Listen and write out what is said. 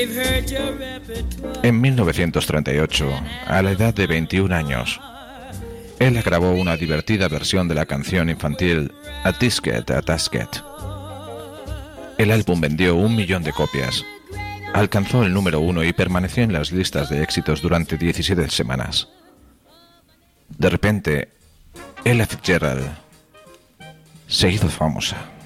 En 1938, a la edad de 21 años, él grabó una divertida versión de la canción infantil A Tisket, a Tasket. El álbum vendió 1 millón de copias, alcanzó el número 1 y permaneció en las listas de éxitos durante 17 semanas. De repente, Ella Fitzgerald se hizo famosa.